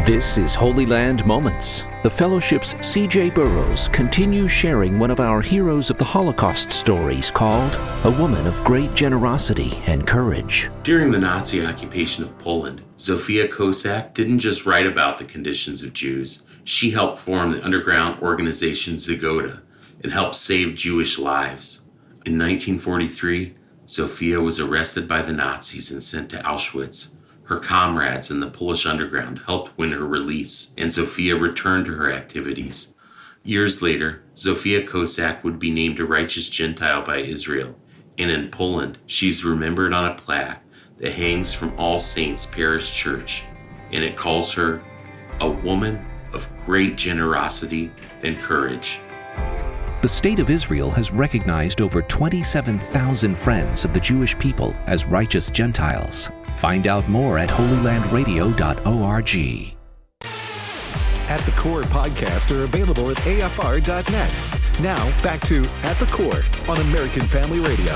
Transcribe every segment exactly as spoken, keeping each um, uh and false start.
This is Holy Land Moments. The Fellowship's C J Burrows continues sharing one of our Heroes of the Holocaust stories called A Woman of Great Generosity and Courage. During the Nazi occupation of Poland, Zofia Kosak didn't just write about the conditions of Jews. She helped form the underground organization Zagoda and helped save Jewish lives. In nineteen forty-three, Zofia was arrested by the Nazis and sent to Auschwitz. Her comrades in the Polish underground helped win her release, and Zofia returned to her activities. Years later, Zofia Kosak would be named a righteous Gentile by Israel, and in Poland, she's remembered on a plaque that hangs from All Saints Parish Church, and it calls her a woman of great generosity and courage. The State of Israel has recognized over twenty-seven thousand friends of the Jewish people as righteous Gentiles. Find out more at holy land radio dot org. At the Core podcasts are available at A F R dot net. Now, back to At the Core on American Family Radio.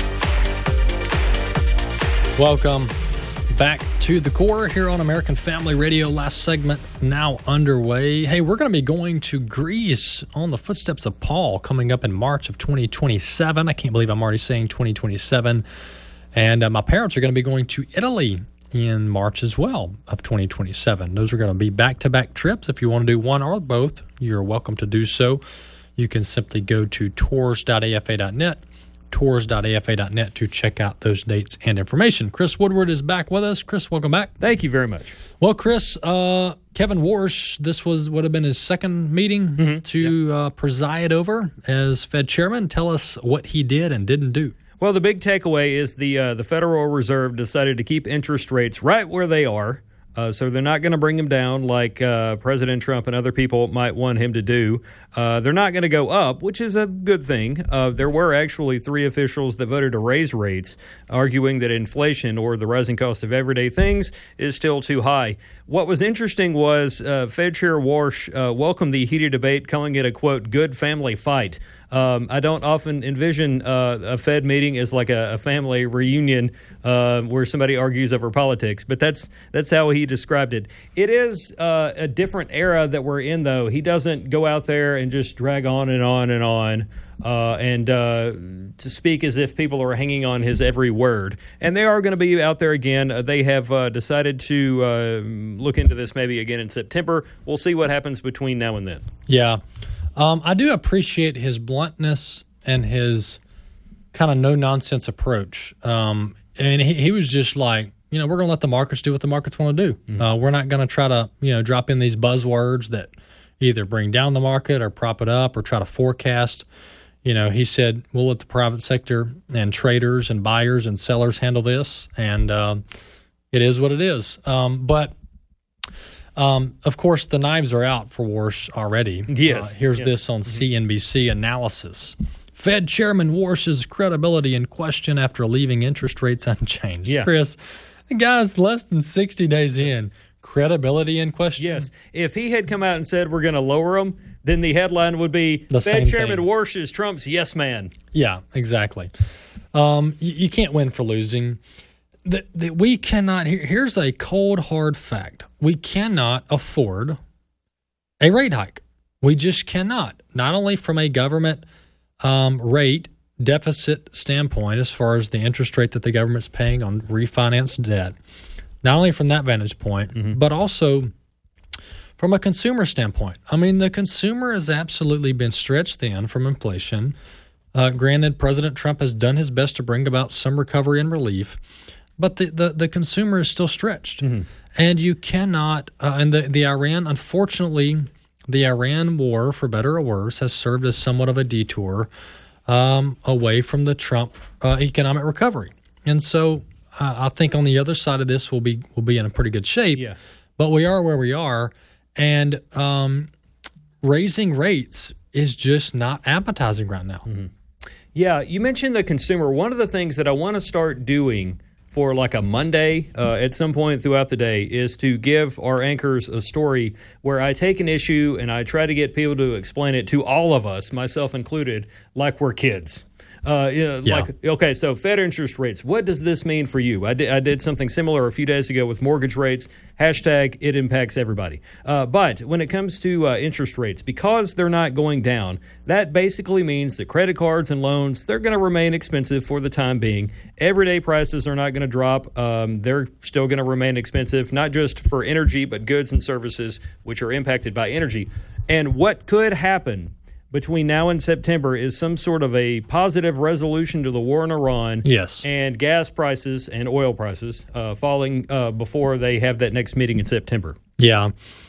Welcome back to The Core here on American Family Radio. Last segment now underway. Hey, we're going to be going to Greece on the footsteps of Paul coming up in March of twenty twenty-seven. I can't believe I'm already saying twenty twenty-seven. And uh, my parents are going to be going to Italy in March as well of twenty twenty-seven. Those are going to be back-to-back trips. If you want to do one or both, you're welcome to do so. You can simply go to tours dot A F A dot net, tours dot A F A dot net to check out those dates and information. Chris Woodward is back with us. Chris, welcome back. Thank you very much. Well, Chris, uh, Kevin Warsh, this was would have been his second meeting mm-hmm. to yep. uh, preside over as Fed chairman. Tell us what he did and didn't do. Well, the big takeaway is the uh, the Federal Reserve decided to keep interest rates right where they are. Uh, so they're not going to bring them down like uh, President Trump and other people might want him to do. Uh, they're not going to go up, which is a good thing. Uh, there were actually three officials that voted to raise rates, arguing that inflation, or the rising cost of everyday things, is still too high. What was interesting was uh, Fed Chair Warsh uh, welcomed the heated debate, calling it a, quote, good family fight. Um, I don't often envision uh, a Fed meeting as like a, a family reunion uh, where somebody argues over politics, but that's that's how he described it. It is uh, a different era that we're in, though. He doesn't go out there and just drag on and on and on uh, and uh, to speak as if people are hanging on his every word. And they are going to be out there again. Uh, they have uh, decided to uh, look into this maybe again in September. We'll see what happens between now and then. Yeah. Um, I do appreciate his bluntness and his kind of no-nonsense approach. Um, and he, he was just like, you know, we're going to let the markets do what the markets want to do. Mm-hmm. Uh, we're not going to try to, you know, drop in these buzzwords that either bring down the market or prop it up or try to forecast. You know, he said, we'll let the private sector and traders and buyers and sellers handle this. And uh, it is what it is. Um, but Um, of course, the knives are out for Warsh already. Yes. Uh, here's yeah. this on mm-hmm. C N B C analysis. Fed Chairman Warsh's credibility in question after leaving interest rates unchanged. Yeah. Chris, the guy's less than sixty days in. Credibility in question? Yes. If he had come out and said we're going to lower them, then the headline would be the Fed Chairman thing. Warsh is Trump's yes man. Yeah, exactly. Um, you, you can't win for losing. That we cannot, here, here's a cold, hard fact. We cannot afford a rate hike. We just cannot. Not only from a government um, rate deficit standpoint, as far as the interest rate that the government's paying on refinanced debt, not only from that vantage point, mm-hmm. but also from a consumer standpoint. I mean, the consumer has absolutely been stretched thin from inflation. Uh, granted, President Trump has done his best to bring about some recovery and relief. But the, the, the consumer is still stretched. Mm-hmm. And you cannot, uh, and the, the Iran, unfortunately, the Iran war, for better or worse, has served as somewhat of a detour um, away from the Trump uh, economic recovery. And so uh, I think on the other side of this, we'll be, we'll be in a pretty good shape. Yeah. But we are where we are. And um, raising rates is just not appetizing right now. Mm-hmm. Yeah, you mentioned the consumer. One of the things that I want to start doing for like a Monday uh, at some point throughout the day is to give our anchors a story where I take an issue and I try to get people to explain it to all of us, myself included, like we're kids. Uh, you know, Yeah. like okay, so Fed interest rates. What does this mean for you? I did I did something similar a few days ago with mortgage rates. Hashtag it impacts everybody. Uh, but when it comes to uh, interest rates, because they're not going down, that basically means that credit cards and loans, they're going to remain expensive for the time being. Everyday prices are not going to drop. Um, they're still going to remain expensive, not just for energy, but goods and services, which are impacted by energy. And what could happen between now and September is some sort of a positive resolution to the war in Iran. Yes. And gas prices and oil prices uh, falling uh, before they have that next meeting in September. Yeah.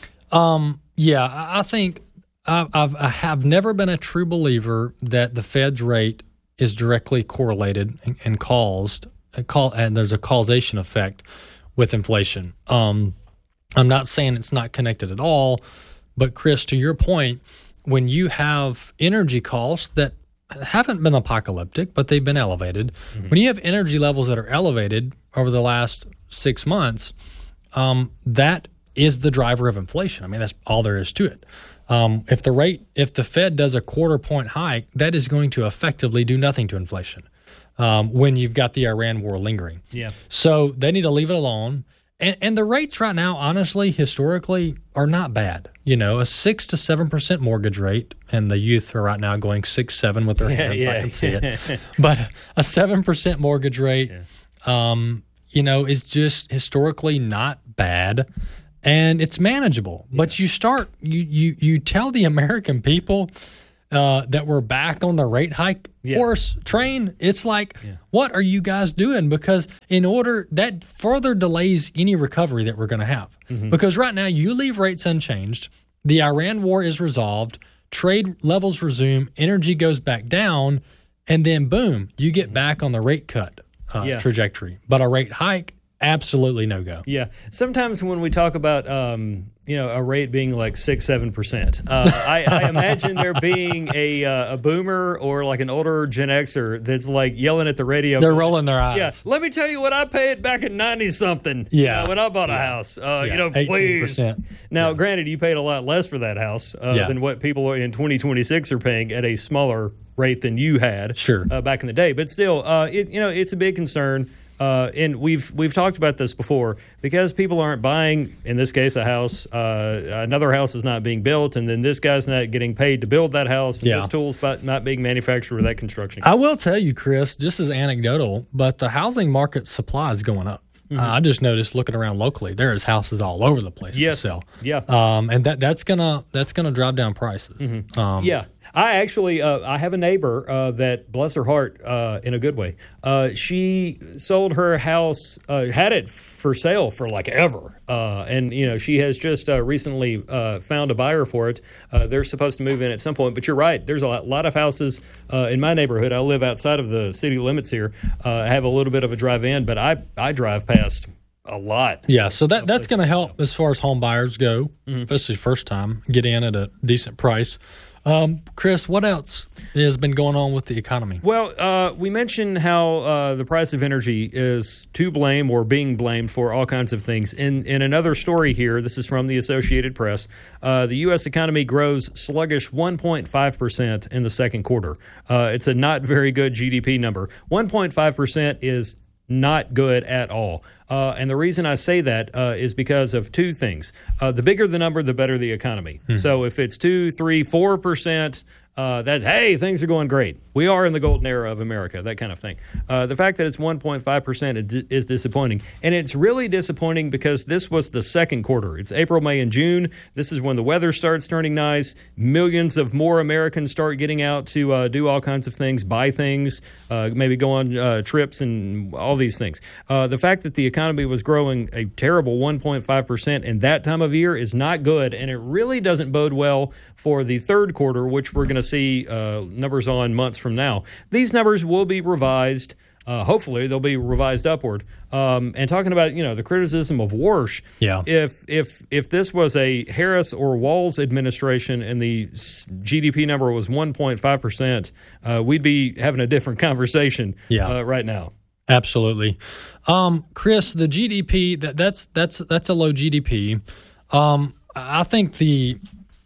Um, yeah, I I think I've, I've, I have never been a true believer that the Fed's rate is directly correlated and, and caused, call, and there's a causation effect with inflation. Um, I'm not saying it's not connected at all, but Chris, to your point, when you have energy costs that haven't been apocalyptic, but they've been elevated, mm-hmm. when you have energy levels that are elevated over the last six months, um, that is the driver of inflation. I mean, that's all there is to it. Um, if the rate, if the Fed does a quarter point hike, that is going to effectively do nothing to inflation um, when you've got the Iran war lingering. Yeah. So they need to leave it alone. And, and the rates right now, honestly, historically, are not bad. You know, a six to seven percent mortgage rate, and the youth are right now going six seven with their Yeah, hands. yeah. I can see it. But a seven percent mortgage rate, Yeah. um, you know, is just historically not bad, and it's manageable. Yeah. But you start, you you you tell the American people uh, that we're back on the rate hike Yeah. horse train. It's like, Yeah. what are you guys doing? Because in order, that further delays any recovery that we're going to have. Mm-hmm. Because right now, you leave rates unchanged, the Iran war is resolved, trade levels resume, energy goes back down, and then boom, you get back on the rate cut uh, Yeah. trajectory. But a rate hike, absolutely no go. Yeah. Sometimes when we talk about, um, you know, a rate being like six, seven percent, uh, I, I imagine there being a uh, a boomer or like an older Gen Xer that's like yelling at the radio. They're rolling their eyes. Yeah. Let me tell you what I paid back in ninety something. Yeah. uh, when I bought a house. Uh, Yeah. You know, eighteen please. percent. Now, Yeah. granted, you paid a lot less for that house uh, Yeah. than what people in twenty twenty-six are paying at a smaller rate than you had. Sure. Uh, back in the day, but still, uh, it, you know, it's a big concern. Uh, and we've we've talked about this before, because people aren't buying, in this case, a house. Uh, another house is not being built, and then this guy's not getting paid to build that house, and Yeah. this tool's not not being manufactured with that construction. I will tell you, Chris, just as anecdotal, but the housing market supply is going up. Uh, I just noticed looking around locally, there is houses all over the place Yes. to sell. Yeah. Um, and that that's gonna that's gonna drive down prices. Um, Yeah, I actually uh, I have a neighbor uh, that, bless her heart, uh, in a good way. Uh, she sold her house, uh, had it for sale for like ever, uh, and you know she has just uh, recently uh, found a buyer for it. Uh, they're supposed to move in at some point, but you're right. There's a lot, lot of houses uh, in my neighborhood. I live outside of the city limits here. Uh, I have a little bit of a drive in, but I I drive past a lot. Yeah, so that that's going to help as far as home buyers go, especially first time, get in at a decent price. Um, Chris, what else has been going on with the economy? Well, uh, we mentioned how uh, the price of energy is to blame or being blamed for all kinds of things. In in another story here, this is from the Associated Press, uh, the U S economy grows sluggish one point five percent in the second quarter. Uh, it's a not very good G D P number. one point five percent is not good at all. Uh, and the reason I say that uh, is because of two things. Uh, the bigger the number, the better the economy. Mm-hmm. So if it's two, three, four percent, uh, that's, hey, things are going great. We are in the golden era of America, that kind of thing. Uh, the fact that it's one point five percent is disappointing. And it's really disappointing because this was the second quarter. It's April, May, and June. This is when the weather starts turning nice. Millions of more Americans start getting out to uh, do all kinds of things, buy things, uh, maybe go on uh, trips and all these things. Uh, the fact that the economy was growing a terrible one point five percent in that time of year is not good, and it really doesn't bode well for the third quarter, which we're going to see uh, numbers on months from now. These numbers will be revised. Uh, hopefully, they'll be revised upward. Um, and talking about, you know, the criticism of Warsh, Yeah. if if if this was a Harris or Walz administration and the G D P number was one point five percent, uh, we'd be having a different conversation Yeah. uh, right now. Absolutely. Um, Chris, the G D P, that, that's that's that's a low G D P. Um, I think the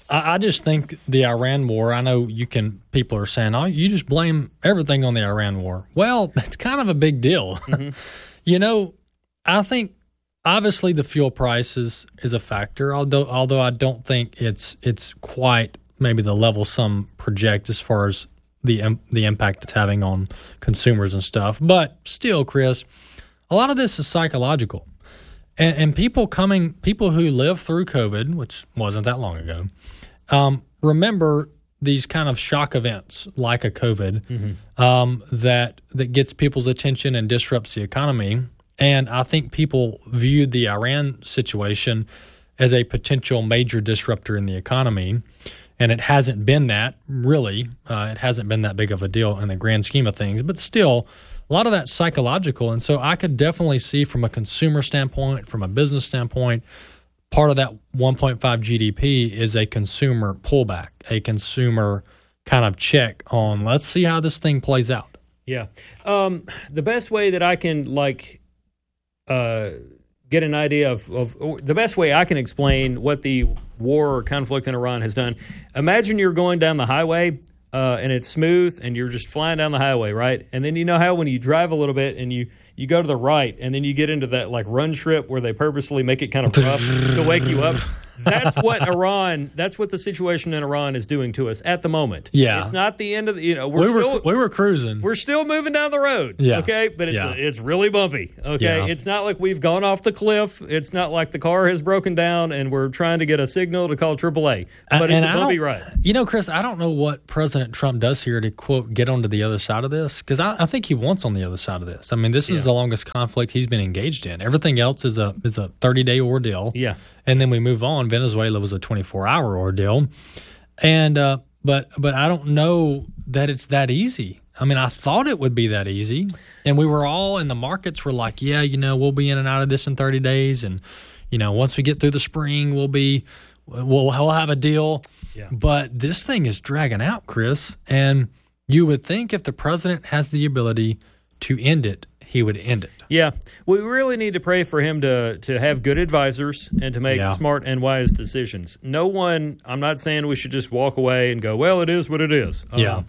I, I just think the Iran war, I know you can, people are saying, oh, you just blame everything on the Iran war. Well, it's kind of a big deal. Mm-hmm. You know, I think obviously the fuel prices is a factor, although although I don't think it's it's quite maybe the level some project as far as the the impact it's having on consumers and stuff. But still, Chris, a lot of this is psychological. And, and people coming, people who lived through COVID, which wasn't that long ago, um, remember these kind of shock events like a COVID mm-hmm. um, that that gets people's attention and disrupts the economy. And I think people viewed the Iran situation as a potential major disruptor in the economy. And it hasn't been that, really. Uh, it hasn't been that big of a deal in the grand scheme of things. But still, a lot of that's psychological. And so I could definitely see from a consumer standpoint, from a business standpoint, part of that one point five G D P is a consumer pullback, a consumer kind of check on, let's see how this thing plays out. Yeah. Um, the best way that I can, like, uh, get an idea of, of the best way I can explain what the war or conflict in Iran has done. Imagine you're going down the highway uh, and it's smooth and you're just flying down the highway, right? And then you know how when you drive a little bit and you, you go to the right and then you get into that like run strip where they purposely make it kind of rough to wake you up. That's what Iran, that's what the situation in Iran is doing to us at the moment. Yeah. It's not the end of the, you know, we're we were, still, we were cruising. We're still moving down the road. Yeah. Okay. But it's, yeah. it's really bumpy. Okay. Yeah. It's not like we've gone off the cliff. It's not like the car has broken down and we're trying to get a signal to call triple A. But and it's a bumpy ride. You know, Chris, I don't know what President Trump does here to, quote, get onto the other side of this, because I, I think he wants on the other side of this. I mean, this is Yeah. the longest conflict he's been engaged in. Everything else is a is a thirty-day ordeal. Yeah. And then we move on. Venezuela was a twenty-four hour ordeal. And uh, but but I don't know that it's that easy. I mean, I thought it would be that easy. And we were all in the markets were like, yeah, you know, we'll be in and out of this in thirty days. And, you know, once we get through the spring, we'll be we'll, we'll have a deal. Yeah. But this thing is dragging out, Chris. And you would think if the president has the ability to end it, he would end it. Yeah, we really need to pray for him to to have good advisors and to make Yeah. smart and wise decisions. No one, I'm not saying we should just walk away and go, well, it is what it is. Um, Yeah.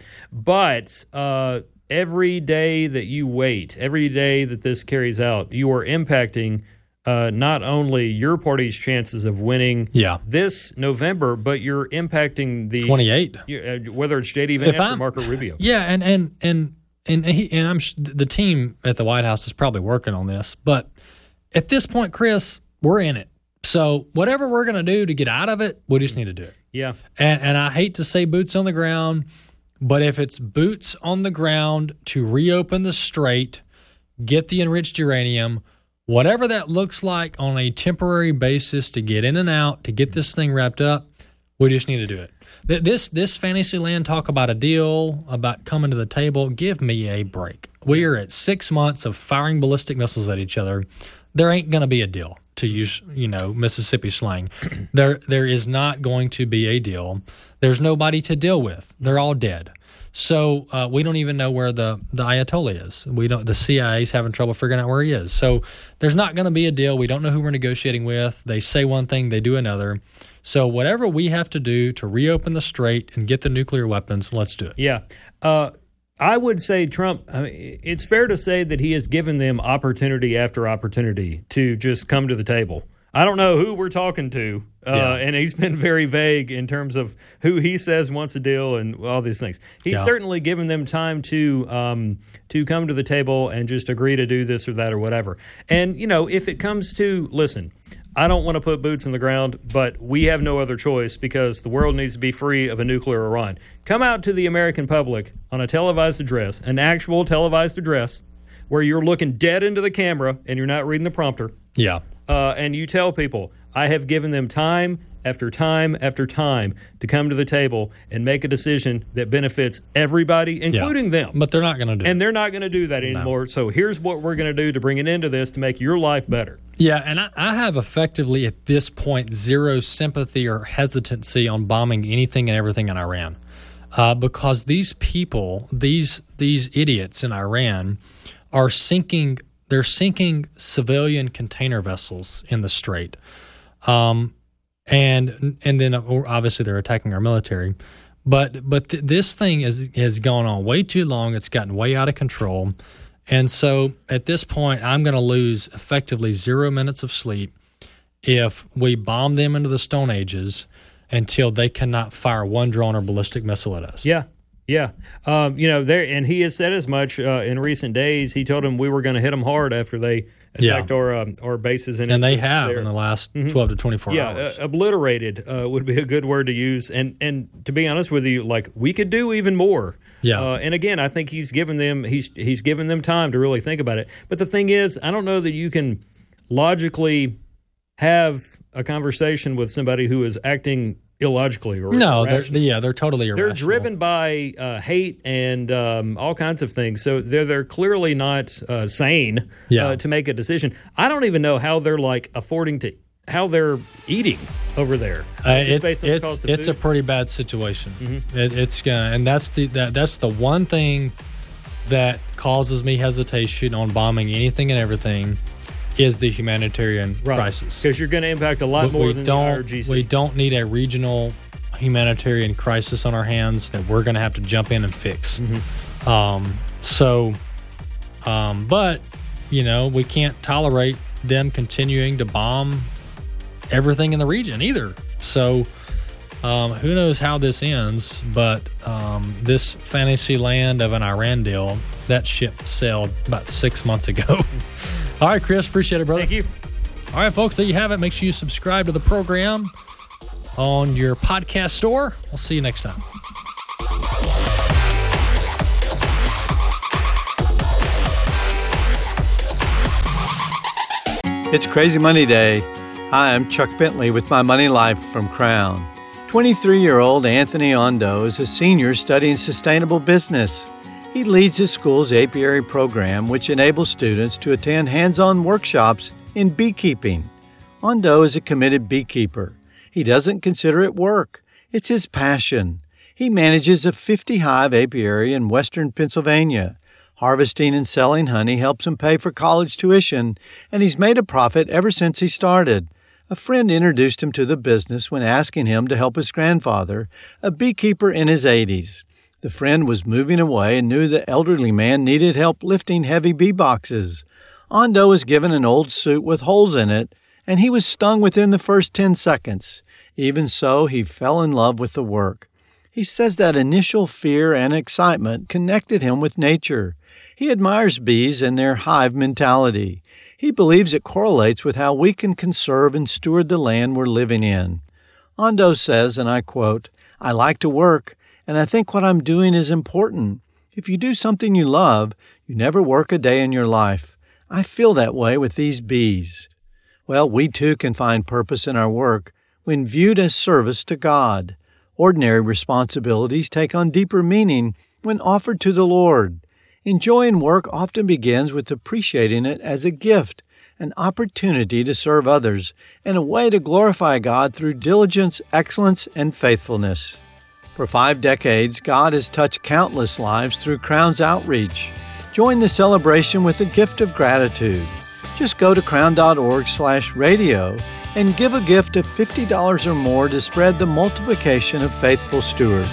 But uh, every day that you wait, every day that this carries out, you are impacting uh, not only your party's chances of winning Yeah. this November, but you're impacting the twenty-eight. you- uh, whether it's J D Vance or I'm- Marco Rubio. Yeah, and and and and he, and I'm sh- the team at the White House is probably working on this, but at this point, Chris, we're in it. So whatever we're going to do to get out of it, we just need to do it. Yeah. And and I hate to say boots on the ground, but if it's boots on the ground to reopen the strait, get the enriched uranium, whatever that looks like on a temporary basis to get in and out, to get this thing wrapped up, we just need to do it. This this Fantasyland talk about a deal, about coming to the table, give me a break. We are at six months of firing ballistic missiles at each other. There ain't going to be a deal, to use, you know, Mississippi slang. There there is not going to be a deal. There's nobody to deal with. They're all dead. So uh, we don't even know where the, the Ayatollah is. We don't. The C I A is having trouble figuring out where he is. So there's not going to be a deal. We don't know who we're negotiating with. They say one thing, they do another. So whatever we have to do to reopen the strait and get the nuclear weapons, let's do it. Yeah. Uh, I would say Trump, I mean, it's fair to say that he has given them opportunity after opportunity to just come to the table. I don't know who we're talking to, uh, Yeah. and he's been very vague in terms of who he says wants a deal and all these things. He's Yeah. certainly given them time to um, to come to the table and just agree to do this or that or whatever. And, you know, if it comes to, listen, I don't want to put boots in the ground, but we have no other choice because the world needs to be free of a nuclear Iran. Come out to the American public on a televised address, an actual televised address, where you're looking dead into the camera and you're not reading the prompter. Yeah. Uh, and you tell people, I have given them time after time after time to come to the table and make a decision that benefits everybody, including yeah. them. But they're not going to do And it. they're not going to do that anymore. No. So here's what we're going to do to bring an end to this to make your life better. Yeah, and I, I have effectively at this point zero sympathy or hesitancy on bombing anything and everything in Iran. Uh, because these people, these these idiots in Iran are sinking, they're sinking civilian container vessels in the strait. Um, and and then obviously they're attacking our military. But but th- this thing is, has gone on way too long. It's gotten way out of control. And so at this point, I'm going to lose effectively zero minutes of sleep if we bomb them into the Stone Ages until they cannot fire one drone or ballistic missile at us. Yeah, yeah. Um, you know, there, and he has said as much uh, in recent days. He told them we were going to hit them hard after they attacked Yeah. our um, our bases. And, And they have there. in the last Mhm. twelve to twenty-four yeah, hours. uh, obliterated uh, would be a good word to use. And and to be honest with you, like we could do even more. Yeah. Uh, and again, I think he's given them he's he's given them time to really think about it. But the thing is, I don't know that you can logically have a conversation with somebody who is acting illogically or no, they're, irrationally. yeah, they're totally irrational. They're driven by uh, hate and um, all kinds of things. So they're they're clearly not uh, sane Yeah. uh, to make a decision. I don't even know how they're like affording to how they're eating over there. Uh, just it's based on the it's cost of it's a food. pretty bad situation. Mm-hmm. It, it's gonna, and that's the that, that's the one thing that causes me hesitation on bombing anything and everything is the humanitarian crisis. Because you're going to impact a lot But more we than don't the I R G C. we don't need a regional humanitarian crisis on our hands that we're going to have to jump in and fix. Mm-hmm. Um, so, um, but you know, we can't tolerate them continuing to bomb everything in the region either. So, um, who knows how this ends? But um, this fantasy land of an Iran deal, that ship sailed about six months ago. All right, Chris, appreciate it, brother. Thank you. All right, folks, there you have it. Make sure you subscribe to the program on your podcast store. We'll see you next time. It's Crazy Money Day. Hi, I'm Chuck Bentley with My Money Life from Crown. twenty-three-year-old Anthony Ondo is a senior studying sustainable business. He leads his school's apiary program, which enables students to attend hands-on workshops in beekeeping. Ondo is a committed beekeeper. He doesn't consider it work. It's his passion. He manages a fifty-hive apiary in western Pennsylvania. Harvesting and selling honey helps him pay for college tuition, and he's made a profit ever since he started. A friend introduced him to the business when asking him to help his grandfather, a beekeeper in his eighties. The friend was moving away and knew the elderly man needed help lifting heavy bee boxes. Ondo was given an old suit with holes in it, and he was stung within the first ten seconds. Even so, he fell in love with the work. He says that initial fear and excitement connected him with nature. He admires bees and their hive mentality. He believes it correlates with how we can conserve and steward the land we're living in. Ondo says, and I quote, "I like to work, and I think what I'm doing is important. If you do something you love, you never work a day in your life. I feel that way with these bees." Well, we too can find purpose in our work when viewed as service to God. Ordinary responsibilities take on deeper meaning when offered to the Lord. Enjoying work often begins with appreciating it as a gift, an opportunity to serve others, and a way to glorify God through diligence, excellence, and faithfulness. For five decades, God has touched countless lives through Crown's outreach. Join the celebration with a gift of gratitude. Just go to crown.org slash radio and give a gift of fifty dollars or more to spread the multiplication of faithful stewards.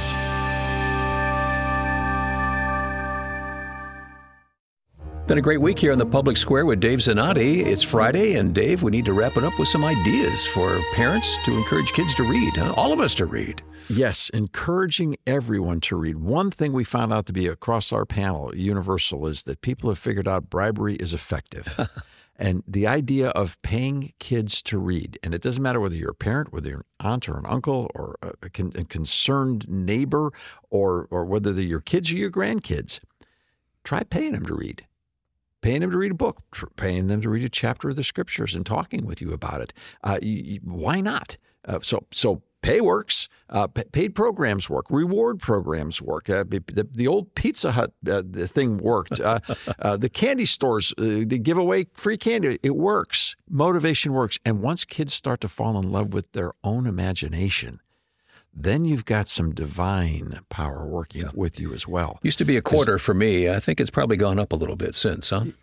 Been a great week here in the public square with Dave Zanotti. It's Friday, and Dave, we need to wrap it up with some ideas for parents to encourage kids to read, huh? All of us to read. Yes, encouraging everyone to read. One thing we found out to be across our panel, universal, is that people have figured out bribery is effective. And the idea of paying kids to read, and it doesn't matter whether you're a parent, whether you're an aunt or an uncle or a, con- a concerned neighbor, or or whether they're your kids or your grandkids, try paying them to read. Paying them to read a book, paying them to read a chapter of the scriptures and talking with you about it. Uh, you, you, why not? Uh, so so pay works. Uh, p- paid programs work. Reward programs work. Uh, the, the old Pizza Hut uh, the thing worked. Uh, uh, the candy stores, uh, they give away free candy. It works. Motivation works. And once kids start to fall in love with their own imagination, then you've got some divine power working yeah. with you as well. Used to be a quarter for me. I think it's probably gone up a little bit since, huh?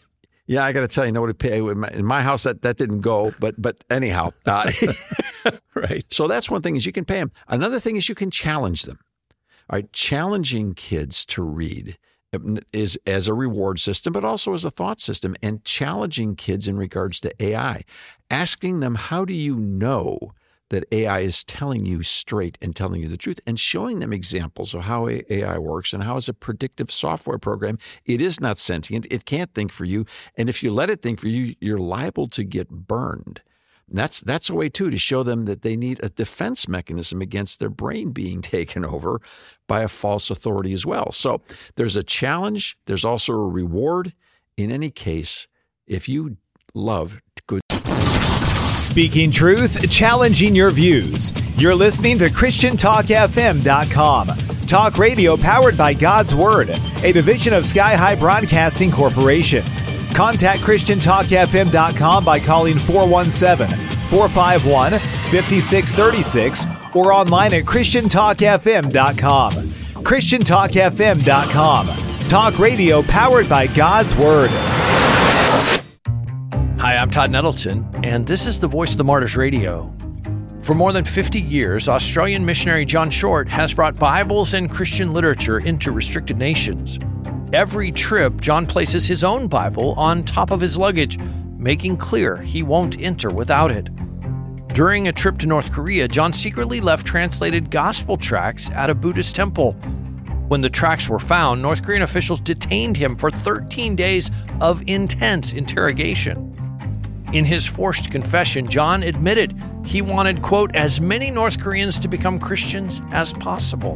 Yeah, I got to tell you, nobody pay in my, in my house that, that didn't go. But but anyhow, uh, right. So that's one thing is you can pay them. Another thing is you can challenge them. All right, challenging kids to read is as a reward system, but also as a thought system, and challenging kids in regards to A I, asking them, how do you know that A I is telling you straight and telling you the truth, and showing them examples of how A I works and how as a predictive software program, it is not sentient. It can't think for you. And if you let it think for you, you're liable to get burned. And that's that's a way, too, to show them that they need a defense mechanism against their brain being taken over by a false authority as well. So there's a challenge. There's also a reward. In any case, if you love good. Speaking truth, challenging your views. You're listening to Christian Talk F M dot com. Talk radio powered by God's Word, a division of Sky High Broadcasting Corporation. Contact Christian Talk F M dot com by calling four one seven, four five one, five six three six or online at Christian Talk F M dot com. Christian Talk F M dot com. Talk radio powered by God's Word. Hi, I'm Todd Nettleton, and this is the Voice of the Martyrs Radio. For more than fifty years, Australian missionary John Short has brought Bibles and Christian literature into restricted nations. Every trip, John places his own Bible on top of his luggage, making clear he won't enter without it. During a trip to North Korea, John secretly left translated gospel tracts at a Buddhist temple. When the tracts were found, North Korean officials detained him for thirteen days of intense interrogation. In his forced confession, John admitted he wanted, quote, as many North Koreans to become Christians as possible.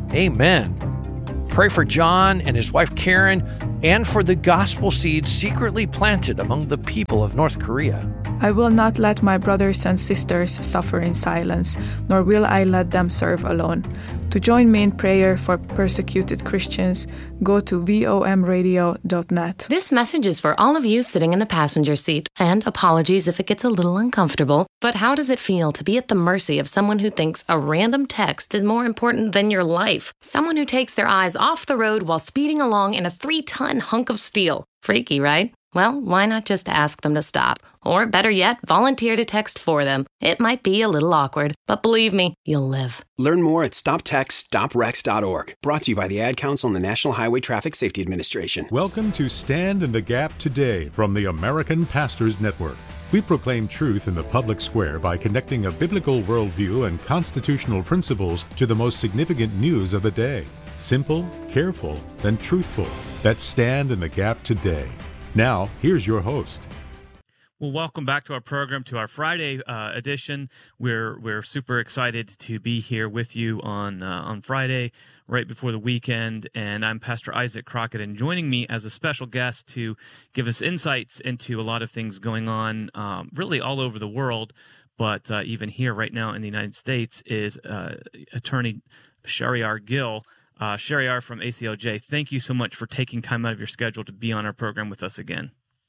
Amen. Pray for John and his wife Karen and for the gospel seeds secretly planted among the people of North Korea. I will not let my brothers and sisters suffer in silence, nor will I let them serve alone. To join me in prayer for persecuted Christians, go to V O M radio dot net. This message is for all of you sitting in the passenger seat, and apologies if it gets a little uncomfortable, but how does it feel to be at the mercy of someone who thinks a random text is more important than your life? Someone who takes their eyes off the road while speeding along in a three-ton hunk of steel. Freaky, right? Well, why not just ask them to stop? Or better yet, volunteer to text for them. It might be a little awkward, but believe me, you'll live. Learn more at stop text stop wrecks dot org. Brought to you by the Ad Council and the National Highway Traffic Safety Administration. Welcome to Stand in the Gap Today from the American Pastors Network. We proclaim truth in the public square by connecting a biblical worldview and constitutional principles to the most significant news of the day. Simple, careful, and truthful. That's Stand in the Gap Today. Now, here's your host. Well, welcome back to our program, to our Friday uh, edition. We're we're super excited to be here with you on uh, on Friday, right before the weekend. And I'm Pastor Isaac Crockett, and joining me as a special guest to give us insights into a lot of things going on, um, really all over the world, but uh, even here right now in the United States, is uh, Attorney Shahryar Gill. Uh, Shahryar from A C L J, thank you so much for taking time out of your schedule to be on our program with us again.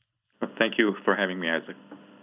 Thank you for having me, Isaac.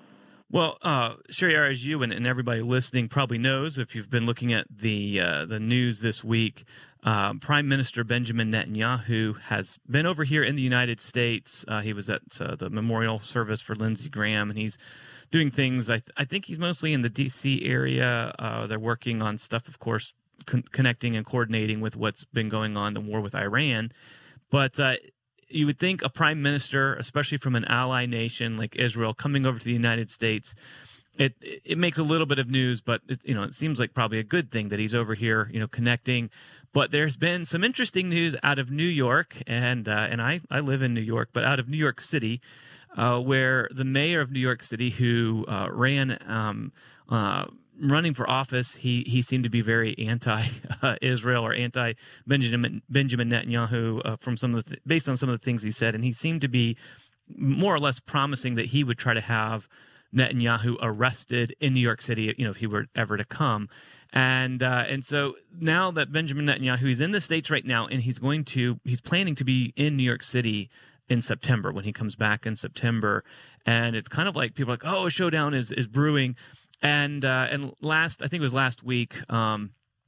Well, uh, Shahryar, as you and, and everybody listening probably knows, if you've been looking at the uh, the news this week, uh, Prime Minister Benjamin Netanyahu has been over here in the United States. Uh, he was at uh, the memorial service for Lindsey Graham, and he's doing things. I, th- I think he's mostly in the D C area. Uh, they're working on stuff, of course, Con- connecting and coordinating with what's been going on, the war with Iran. But uh, you would think a prime minister, especially from an ally nation like Israel, coming over to the United States, it it makes a little bit of news, but it, you know, it seems like probably a good thing that he's over here, you know, connecting. But there's been some interesting news out of New York, and uh, and I, I live in New York, but out of New York City, uh, where the mayor of New York City, who uh, ran um, uh, running for office, he he seemed to be very anti-Israel uh, or anti-Benjamin Benjamin Netanyahu uh, from some of the th- based on some of the things he said, and he seemed to be more or less promising that he would try to have Netanyahu arrested in New York City, you know, if he were ever to come. And uh, and so now that Benjamin Netanyahu, he's in the States right now, and he's going to he's planning to be in New York City in September when he comes back in September, and it's kind of like people are like, oh, a showdown is is brewing. And uh, and last, I think it was last week, um,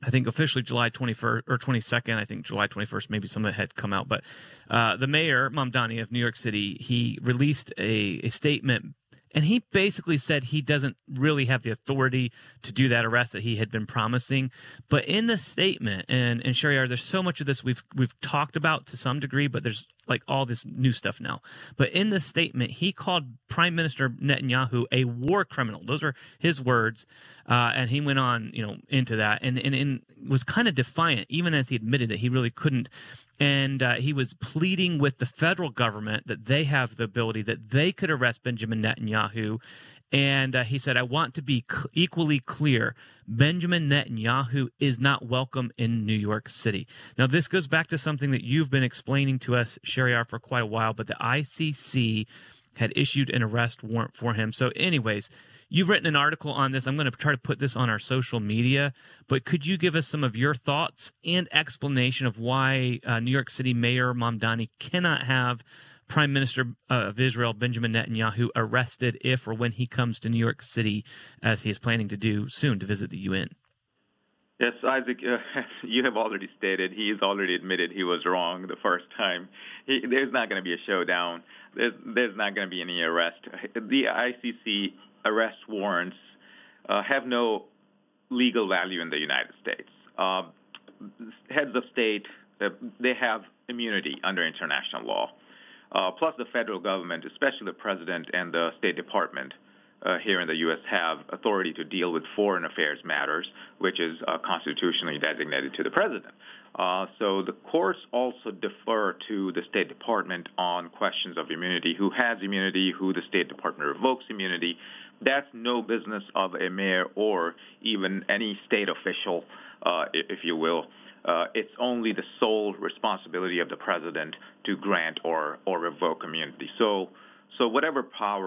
I think officially July twenty-first or twenty-second. I think July twenty-first, maybe some of it had come out. But uh, the mayor, Mamdani of New York City, he released a, a statement, and he basically said he doesn't really have the authority to do that arrest that he had been promising. But in the statement, and, and Shariar, there's so much of this we've we've talked about to some degree, but there's like all this new stuff now. But in the statement, he called Prime Minister Netanyahu a war criminal. Those are his words. Uh, and he went on, you know, into that and, and, and was kind of defiant, even as he admitted that he really couldn't. And uh, he was pleading with the federal government that they have the ability, that they could arrest Benjamin Netanyahu. And uh, he said, I want to be cl- equally clear. Benjamin Netanyahu is not welcome in New York City. Now, this goes back to something that you've been explaining to us, Shariar, for quite a while, but the I C C had issued an arrest warrant for him. So anyways, you've written an article on this. I'm going to try to put this on our social media, but could you give us some of your thoughts and explanation of why uh, New York City Mayor Mamdani cannot have Prime Minister uh, of Israel, Benjamin Netanyahu, arrested if or when he comes to New York City, as he is planning to do soon to visit the U N? Yes, Isaac, uh, you have already stated he has already admitted he was wrong the first time. He, there's not going to be a showdown. There's, there's not going to be any arrest. The I C C arrest warrants uh, have no legal value in the United States. Uh, heads of state, uh, they have immunity under international law. Uh, plus the federal government, especially the president and the State Department uh, here in the U S have authority to deal with foreign affairs matters, which is uh, constitutionally designated to the president. Uh, so the courts also defer to the State Department on questions of immunity, who has immunity, who the State Department revokes immunity. That's no business of a mayor or even any state official, uh, if you will. Uh, it's only the sole responsibility of the president to grant or, or revoke immunity. So, so whatever power